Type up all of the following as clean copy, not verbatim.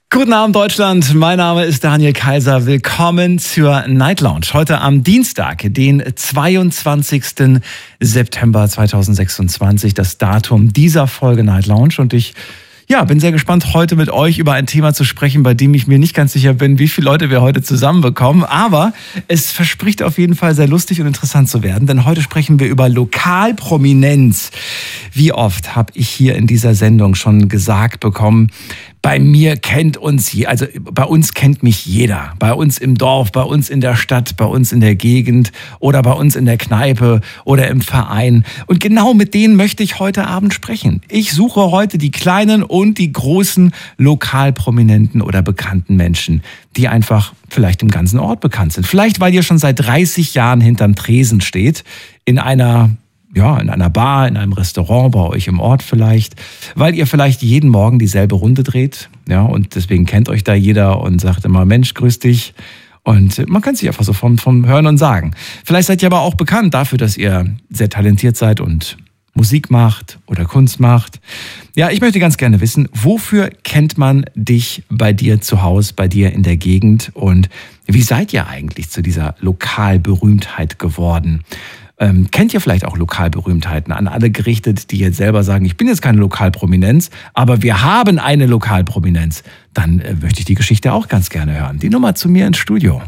Guten Abend Deutschland, mein Name ist Daniel Kaiser. Willkommen zur Night Lounge. Heute am Dienstag, den 22. September 2026, das Datum dieser Folge Night Lounge. Und ich bin sehr gespannt, heute mit euch über ein Thema zu sprechen, bei dem ich mir nicht ganz sicher bin, wie viele Leute wir heute zusammenbekommen. Aber es verspricht auf jeden Fall sehr lustig und interessant zu werden, denn heute sprechen wir über Lokalprominenz. Wie oft habe ich hier in dieser Sendung schon gesagt bekommen, bei mir kennt uns, also bei uns kennt mich jeder. Bei uns im Dorf, bei uns in der Stadt, bei uns in der Gegend oder bei uns in der Kneipe oder im Verein. Und genau mit denen möchte ich heute Abend sprechen. Ich suche heute die kleinen und die großen lokalprominenten oder bekannten Menschen, die einfach vielleicht im ganzen Ort bekannt sind. Vielleicht, weil ihr schon seit 30 Jahren hinterm Tresen steht, in einer Bar, in einem Restaurant, bei euch im Ort vielleicht, weil ihr vielleicht jeden Morgen dieselbe Runde dreht, und deswegen kennt euch da jeder und sagt immer, Mensch, grüß dich. Und man kann sich einfach so vom Hören und Sagen. Vielleicht seid ihr aber auch bekannt dafür, dass ihr sehr talentiert seid und Musik macht oder Kunst macht. Ja, ich möchte ganz gerne wissen, wofür kennt man dich bei dir zu Hause, bei dir in der Gegend und wie seid ihr eigentlich zu dieser Lokalberühmtheit geworden? Kennt ihr vielleicht auch Lokalberühmtheiten, an alle gerichtet, die jetzt selber sagen, ich bin jetzt keine Lokalprominenz, aber wir haben eine Lokalprominenz? Dann möchte ich die Geschichte auch ganz gerne hören. Die Nummer zu mir ins Studio.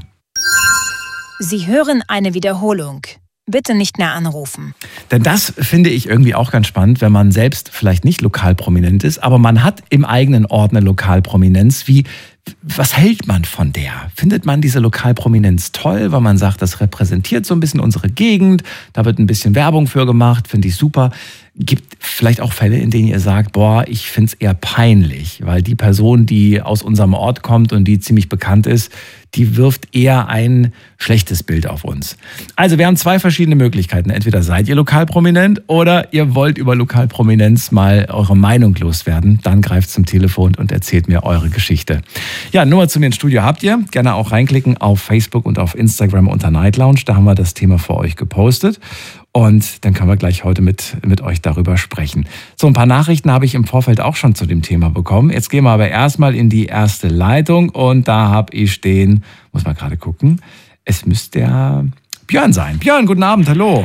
Sie hören eine Wiederholung. Bitte nicht mehr anrufen. Denn das finde ich irgendwie auch ganz spannend, wenn man selbst vielleicht nicht lokalprominent ist, aber man hat im eigenen Ort eine Lokalprominenz. Was hält man von der? Findet man diese Lokalprominenz toll, weil man sagt, das repräsentiert so ein bisschen unsere Gegend, da wird ein bisschen Werbung für gemacht, finde ich super. Gibt vielleicht auch Fälle, in denen ihr sagt, ich finde es eher peinlich, weil die Person, die aus unserem Ort kommt und die ziemlich bekannt ist, die wirft eher ein schlechtes Bild auf uns. Also wir haben zwei verschiedene Möglichkeiten. Entweder seid ihr lokalprominent oder ihr wollt über Lokalprominenz mal eure Meinung loswerden. Dann greift zum Telefon und erzählt mir eure Geschichte. Ja, Nummer zu mir ins Studio habt ihr. Gerne auch reinklicken auf Facebook und auf Instagram unter Night Lounge. Da haben wir das Thema für euch gepostet. Und dann können wir gleich heute mit euch darüber sprechen. So, ein paar Nachrichten habe ich im Vorfeld auch schon zu dem Thema bekommen. Jetzt gehen wir aber erstmal in die erste Leitung und da habe ich muss mal gerade gucken, es müsste der Björn sein. Björn, guten Abend, hallo.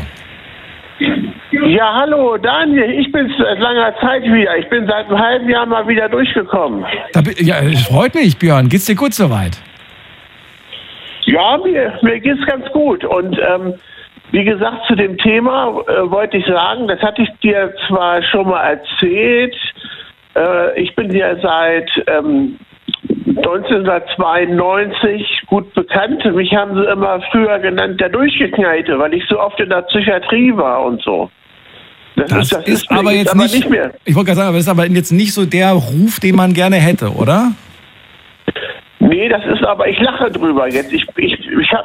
Ja, hallo Daniel, ich bin's seit langer Zeit wieder. Ich bin seit einem halben Jahr mal wieder durchgekommen. Es freut mich, Björn. Geht's dir gut soweit? Ja, mir geht's ganz gut und wie gesagt, zu dem Thema wollte ich sagen, das hatte ich dir zwar schon mal erzählt, ich bin ja seit 1992 gut bekannt. Mich haben sie immer früher genannt, der Durchgeknallte, weil ich so oft in der Psychiatrie war und so. Das ist aber jetzt nicht mehr. Ich wollte gerade sagen, aber das ist aber jetzt nicht so der Ruf, den man gerne hätte, oder? Nee, das ist aber, ich lache drüber jetzt. Ich habe